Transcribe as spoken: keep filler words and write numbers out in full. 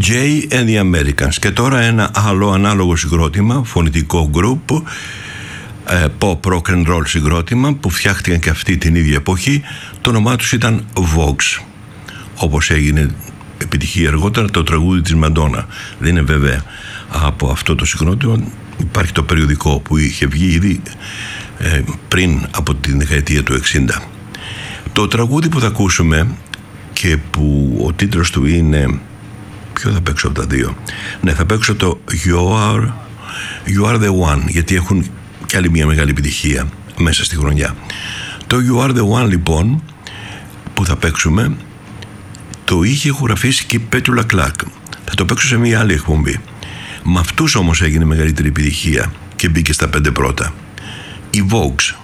Jay and the Americans. Και τώρα ένα άλλο ανάλογο συγκρότημα, φωνητικό group, pop rock and roll συγκρότημα που φτιάχτηκαν και αυτή την ίδια εποχή. Το όνομά τους ήταν Vox, όπως έγινε επιτυχία αργότερα το τραγούδι της Μαντόνα. Δεν είναι βέβαια από αυτό το συγκρότημα. Υπάρχει το περιοδικό που είχε βγει ήδη ε, πριν από την δεκαετία του εξήντα. Το τραγούδι που θα ακούσουμε και που ο τίτλος του είναι... Ποιο θα παίξω από τα δύο? Ναι, θα παίξω το You Are, you are the One, γιατί έχουν και άλλη μια μεγάλη επιτυχία μέσα στη χρονιά. Το You Are the One λοιπόν που θα παίξουμε το είχε ηχογραφήσει και η Πέτουλα Κλάρκ. Θα το παίξω σε μια άλλη εκπομπή. Με αυτούς όμως έγινε μεγαλύτερη επιτυχία και μπήκε στα πέντε πρώτα. Η Vox.